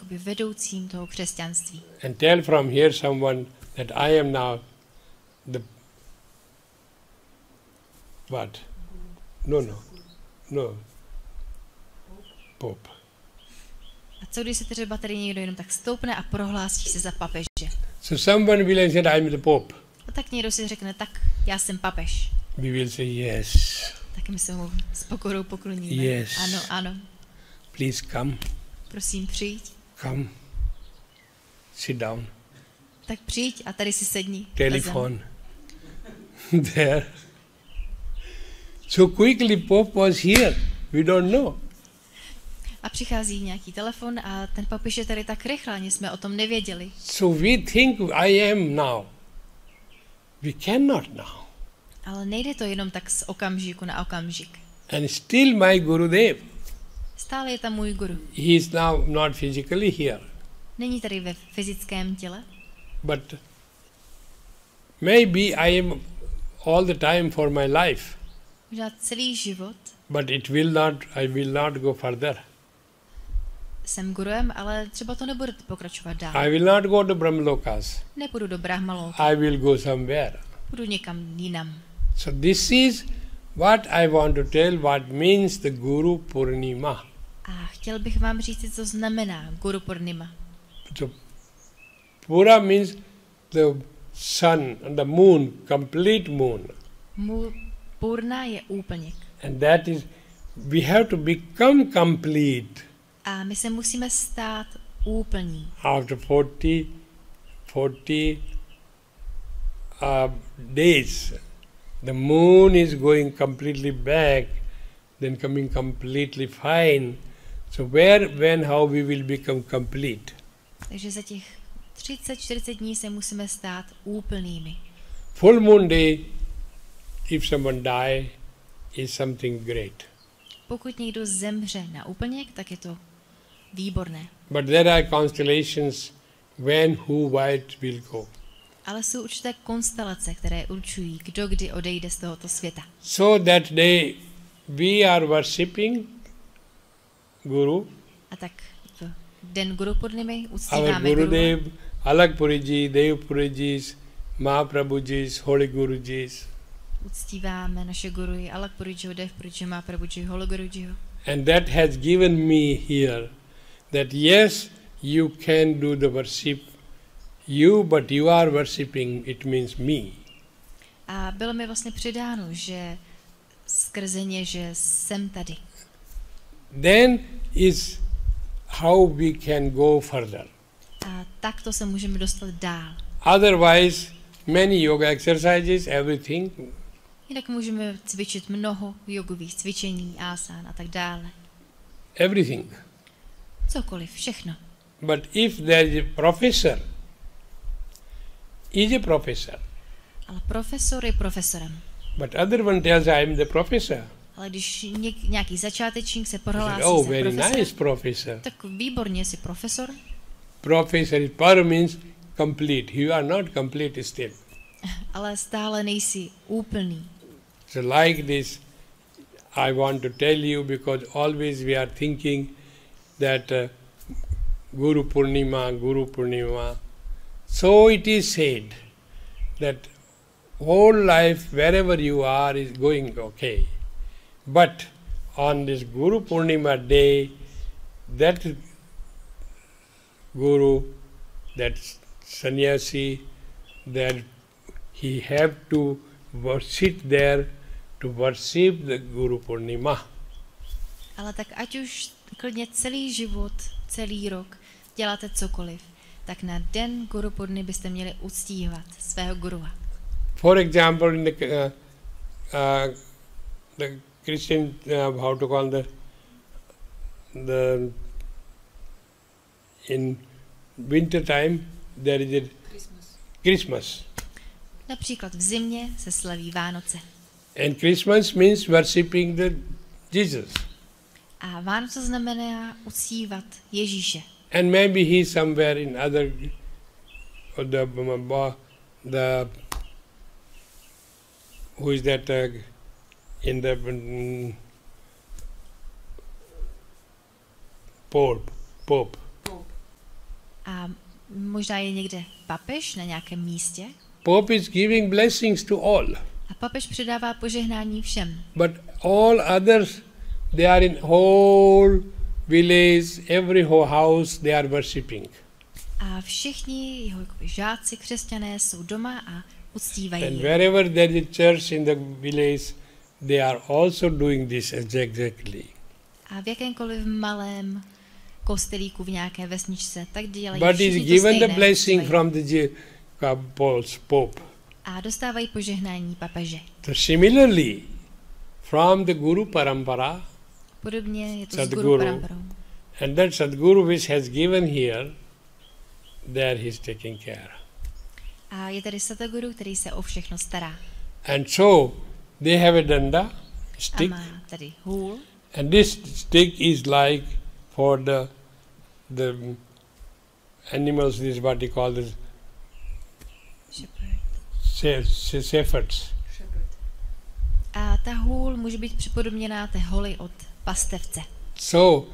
jakoby vedoucím toho křesťanství. And tell from here someone that I am now the what? No. Pope. A co když se třeba tady někdo jenom tak stoupne a prohlásí se za papeže? So someone will say, I am the Pope. A tak někdo si řekne, tak já jsem papež. We will say, yes. Tak my se mu s pokorou pokloníme. Yes. Ano. Please come. Prosím, přijď. Come. Sit down. Tak přijď a tady si sedni. Telephone. There. So quickly Pope was here. We don't know. A přichází nějaký telefon a ten papež je tady tak rychle, ani jsme o tom nevěděli. So we think I am now. We cannot now. Ale nejde to jenom tak z okamžiku na okamžik. And still my Gurudev. Stále je tam můj guru. He is now not physically here. Není tady ve fyzickém těle, But maybe I am all the time for my life. možná celý život But I will not go further. jsem guruem, ale třeba to nebude pokračovat dál. I will not go to Brahmalokas. Nepůjdu do Brahmaloka, I will go somewhere. půjdu někam jinam. So this is what I want to tell, what means the Guru Purnima. A chtěl bych vám říct, co znamená Guru Purnima. So Pura means the sun and the moon, complete moon. Purna je úplněk. And that is, we have to become complete A my se musíme stát úplní. after 40 days. The moon is going completely back, then coming completely fine. So where, when, how we will become complete? Takže za těch 30-40 dní se musíme stát úplnými. Full moon day, if someone die, is something great. Pokud někdo zemře na úplněk, tak je to výborné. But there are constellations when, who, what will go. Ale jsou určité konstelace, které určují, kdo kdy odejde z tohoto světa. So that day we are worshipping Guru, A tak v den Guru Purnimy our uctíváme Gurudev, Guru. Alakpuriji, Devpuriji, Mahaprabhuji, Holy Guruji. Uctíváme naše guruji Alakpurijiho, Devpurijiho, Mahaprabhujiho, Holy Gurujiho. And that has given me here that yes, you can do the worship, but you are worshipping, it means me. A bylo mi vlastně přidáno, že skrze ně, že jsem tady. Then is how we can go further. A takto se můžeme dostat dál. Otherwise, many yoga exercises, everything, Jinak můžeme cvičit mnoho jogových cvičení, asán a tak dále. everything. Cokoliv, všechno. But if there is a professor, is a professor, Ale profesor je profesorem. but other one tells I am the professor. Ale když nějaký začátečník se prohlásí Oh, za very profesora, nice professor. tak výborně jsi profesor, Professor is par means complete. You are not complete still. ale stále nejsi úplný. So like this, I want to tell you because always we are thinking that Guru Purnima. So it is said that whole life, wherever you are, is going okay. But on this Guru Purnima day, that Guru, that sannyasi, that he have to sit there to worship the Guru Purnima. Ale tak ať už klidně celý život, celý rok děláte cokoliv, tak na den Guru Purnimy byste měli uctívat svého gurua. For example, in the Christian, how to call the in winter time there is a Christmas. Například v zimě se slaví Vánoce. And Christmas means worshipping the Jesus. A Vánoce znamená uctívat Ježíše. And maybe he is somewhere in other the who is that in the Pope. A možná je někde papež na nějakém místě. Pope is giving blessings to all. A papež předává požehnání všem. But all others, they are in whole village, every house, they are worshipping. A všichni jeho žáci, křesťané jsou doma a uctívají. And wherever there is a church in the village, they are also doing this exactly. A v jakémkoliv malém kostelíku v nějaké vesničce, tak dělají But všichni is to given the stejné, blessing uctívají. from the Pope. A dostávají požehnání papeže. So similarly, from the Guru Parampara, Podobně je to s Sadguru. Guru Paramparou. and that Sadguru which has given here, there he is taking care. A je tady Sataguru, který se o všechno stará. And so they have a danda, A stick, má tady hůl. and this stick is like for the animals, this is what they call this shepherds. A ta hůl může být připodobněná té holi od pastevce. So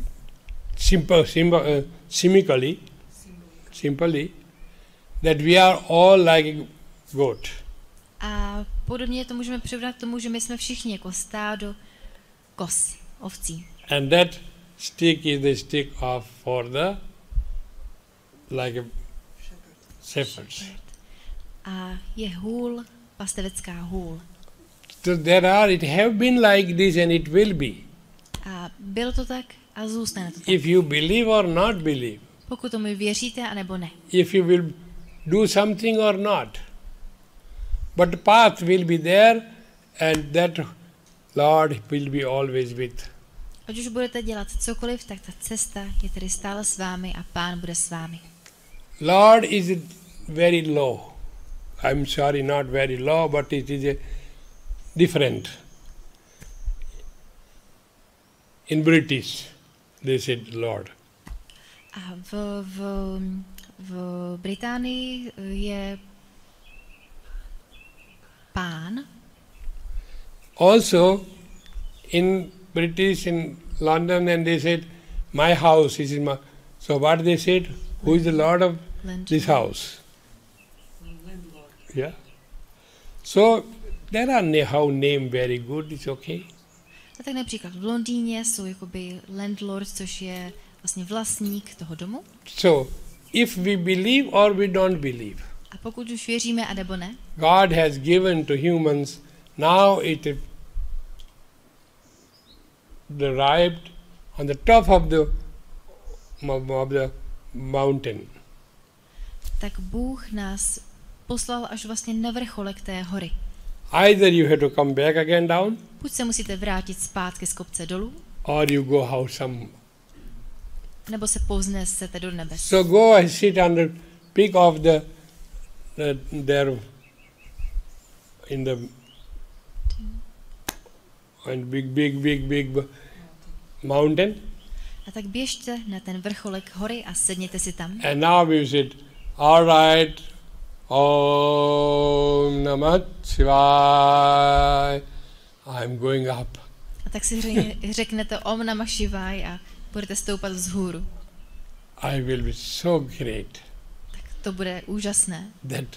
simply, that we are all like a goat. A podobně to můžeme přirovnat k tomu, že my jsme všichni jako stádo kos, ovcí. And that stick is the stick of for the like a shepherds. A je hůl, pastevecká hůl. So there are, it have been like this and it will be. A bylo to tak a zůstane to tak. If you believe or not believe, Pokud tomu věříte, anebo ne. if you will do something or not. But the path will be there and that Lord will be always with. Ať už budete dělat cokoliv, tak ta cesta je tedy stále s vámi a Pán bude s vámi. Lord is very low. I'm sorry, not very low, but it is a different. In British, they said Lord. A v Británii je Pán. Also, in British, in London, and they said, my house is in my... So what they said? Who is the Lord of this house? Yeah. So, there are how name very good, it's okay. A tak například v Londýně jsou jakoby landlord, což je vlastně vlastník toho domu. So, if we believe or we don't believe, A pokud už věříme a nebo ne, God has given to humans, now it is arrived on the top of the mountain. tak Bůh nás poslal až vlastně na vrcholek té hory. Either you have to come back again down, Buď se musíte vrátit zpátky z kopce dolů, or you go out some. nebo se povznesete do nebes. So go and sit on the peak of the there in the and big mountain. A tak běžte na ten vrcholek hory a sedněte si tam. And now we said, all right, Om Namah Shivaya, I'm going up. A tak si řeknete Om Namah Shivaya a budete stoupat vzhůru. I will be so great Tak to bude úžasné, that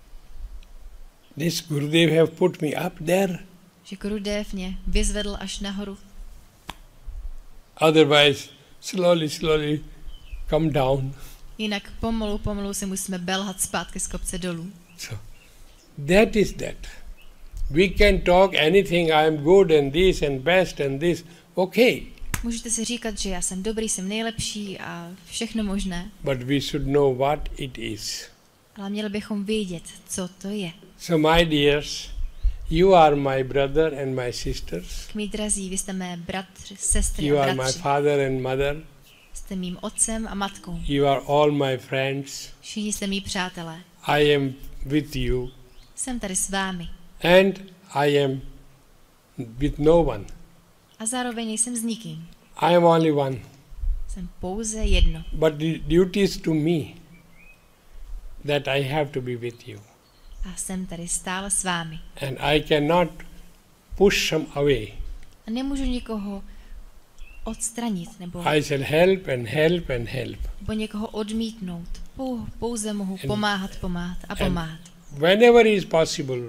this Gurudev have put me up there. že Gurudev mě vyzvedl až nahoru. Otherwise, slowly come down. Jinak pomalu se musíme belhat zpátky z kopce dolů. So, that is that. We can talk anything, I am good and this and best and this, okay. Můžete si říkat, že já jsem dobrý, jsem nejlepší a všechno možné, But we should know what it is. ale měli bychom vědět, co to je. So my dears, you are my brother and my sisters. Mí drazí, vy jste mé bratři, sestry You a are my bratři. father and mother. Jste mým otcem a matkou. You are all my friends. Všichni jste mý přátelé. I am with you. Jsem tady s vámi. And I am with no one. A zároveň nejsem s nikým. I am only one. Jsem pouze jedno. But the duty is to me that I have to be with you. A jsem tady stále s vámi. And I cannot push them away. A nemůžu nikoho odstranit nebo I shall help and help and help. někoho odmítnout. Pouze mohu pomáhat a pomáhat. Whenever is possible,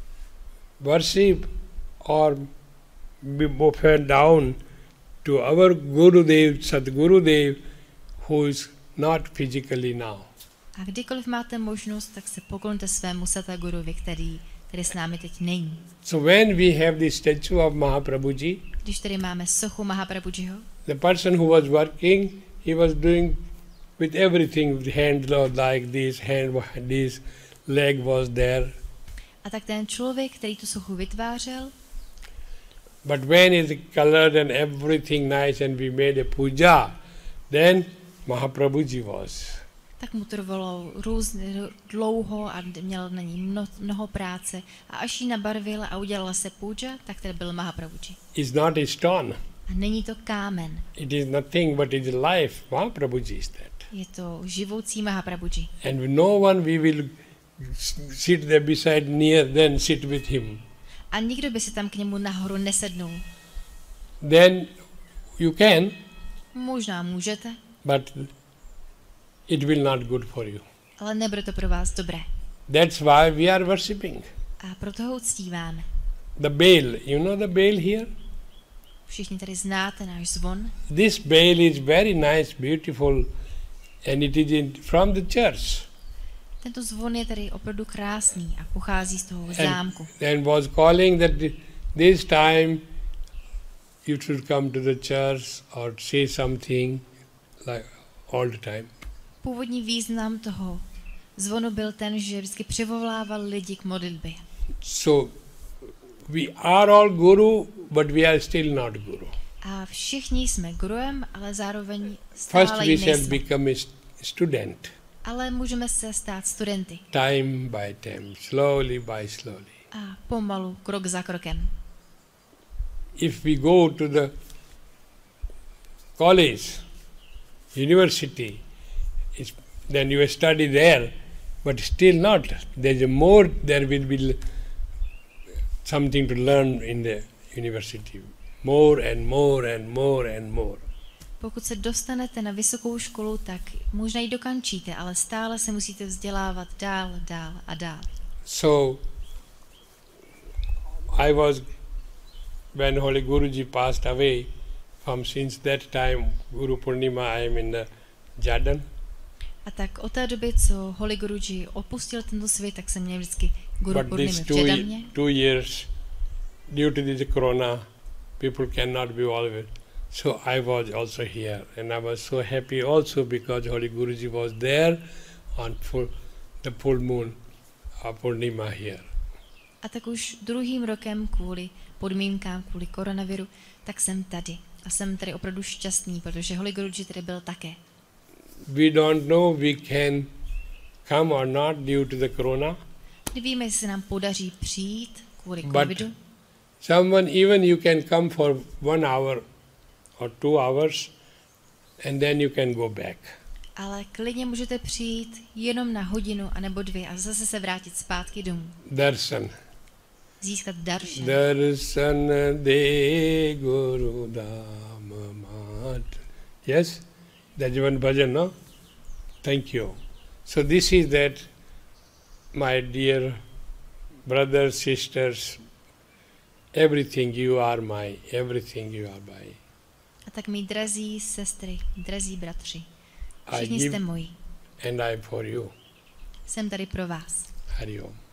worship or be bowed down to our Gurudev, Sadgurudev, who is not physically now. A kdykoliv máte možnost, tak se poklonte svému Sataguruvi, který s námi teď není. So when we have the statue of Mahaprabhuji, Když tady máme sochu Mahaprabhujiho, the person who was working, he was doing with everything, hand like this, this, leg was there. a tak ten člověk, který tu sochu vytvářel, But when it's colored and everything nice and we made a puja, then Mahaprabhuji was. tak mu trvalo dlouho a měl na ní mnoho práce. A až ji nabarvil a udělala se puja, tak to byl Mahaprabhuji. It's not a stone. A není to kámen. It is nothing but it is life. Mahaprabhuji is that. Je to živoucí Mahaprabhuji. And no one we will sit there beside near, then sit with him. A nikdo by si tam k němu nahoru nesednul. Then you can, Možná můžete, but it will not good for you. ale nebude to pro vás dobré. That's why we are worshipping. A proto ho uctíváme. The bell, you know the bell here? Všichni tady znáte náš zvon. This bell is very nice, beautiful, and it is from the church. Tento zvon je tady opravdu krásný a pochází z toho zámku. And was calling that this time you should come to the church or say something like all the time. Původní význam toho zvonu byl ten, že vždycky přivolával lidi k modlitbě. So we are all guru, but we are still not guru. A všichni jsme guruem, ale zároveň First stále we jí shall nejsme. become a student, Ale můžeme se stát studenty. time by time, slowly by slowly. A pomalu, krok za krokem. If we go to the college, university, then you study there, but still not. There will be something to learn in the university. More and more and more and more. Pokud se dostanete na vysokou školu, tak možná ji dokončíte, ale stále se musíte vzdělávat dál a dál. So, when Holy Guruji passed away, since that time, Guru Purnima, I am in the Jordan. A tak od té doby, co Holy Guruji opustil tento svět, tak jsem měl vždycky Guru But Purnima these v Jordaně. 2 years, due to this corona, people cannot be always. So I was also here, and I was so happy also because Holy Guruji was there on the full moon Purnima here. A tak už druhým rokem kvůli podmínkám, kvůli koronaviru, tak jsem tady. A jsem tady opravdu šťastný, protože Holy Guruji tady byl také. We don't know we can come or not due to the corona. Nevíme, jestli se nám podaří přijít kvůli But covidu. someone, even you can come for 1 hour or 2 hours, and then you can go back. Ale klidně můžete přijít jenom na hodinu anebo 2 a zase se vrátit zpátky domů. Darshan. Získat darshan. Darshan de Guru Dham Mat. Yes? That's one bhajan, no? Thank you. So this is that, my dear brothers, sisters, everything you are my, everything you are my. A tak mý drazí sestry, drazí bratři, I všichni give jste moji. and I for you. Jsem tady pro vás. Hari Om.